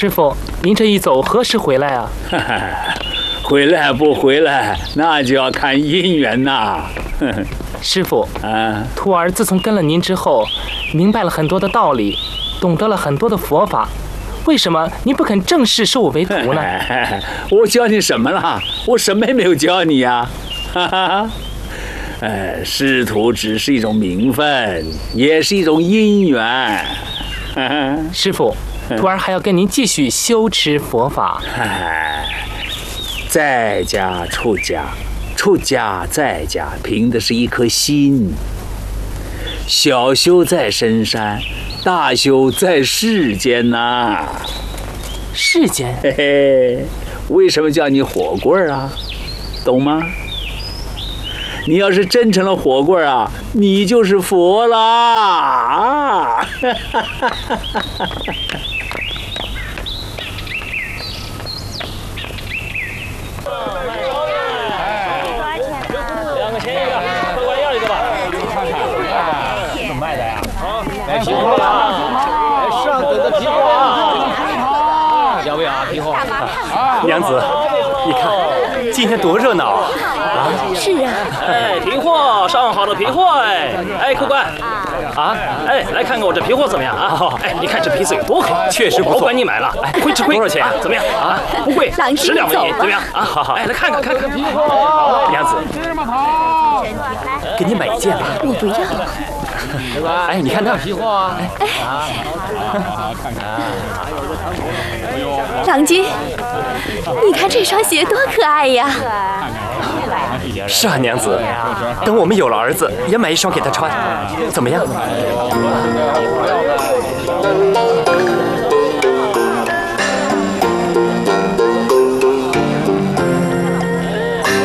师傅，您这一走何时回来啊？ 回来不回来，那就要看姻缘呐。 师傅，徒儿自从跟了您之后，明白了很多的道理，懂得了很多的佛法。为什么您不肯正式收我为徒呢？ 我教你什么了？我什么也没有教你呀。师徒只是一种名分，也是一种姻缘。 师傅，徒儿还要跟您继续修持佛法。 在家出家，出家在家，凭的是一颗心。小修在深山，大修在世间呐。 世间？ 嘿嘿，为什么叫你火棍啊？懂吗？你要是真成了火棍啊，你就是佛啦！ 2个钱一个，客官要一个吧？ 怎么卖的呀？ 来皮货啊！ 上等的皮货啊！ 要不要啊？皮货？ 娘子，你看今天多热闹啊！ 是啊。 哎，皮货，上好的皮货哎！哎，客官。 啊！ 哎，来看看我这皮货怎么样啊？哎，你看这皮子有多黑， 确实不错。 我保管你买了，哎，不会吃亏。 多少钱？ 怎么样啊？不贵，10两为银，怎么样啊？好好，哎，来看看皮货。 娘子，给你买一件吧。 我不要。 哎，你看那皮货啊！ 看看。郎君，你看这双鞋多可爱呀！ 是啊，娘子，等我们有了儿子，也买一双给他穿，怎么样？